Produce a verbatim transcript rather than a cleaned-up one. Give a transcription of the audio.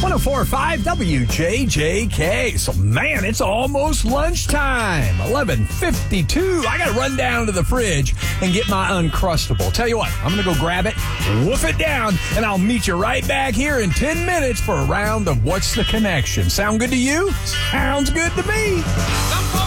one oh four point five W J J K. So, man, it's almost lunchtime. eleven fifty-two. I got to run down to the fridge and get my Uncrustable. Tell you what, I'm going to go grab it, woof it down, and I'll meet you right back here in ten minutes for a round of What's the Connection. Sound good to you? Sounds good to me.